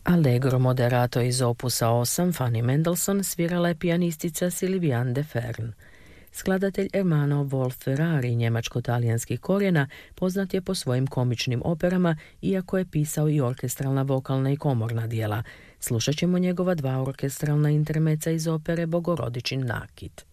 Allegro moderato iz opusa 8 Fanny Mendelssohn svirala je pijanistica Sylviane de Fern. Skladatelj Ermanno Wolf Ferrari, njemačko-talijanskih korijena, poznat je po svojim komičnim operama, iako je pisao i orkestralna, vokalna i komorna dijela. Slušat ćemo njegova 2 orkestralna intermeca iz opere Bogorodičin nakit.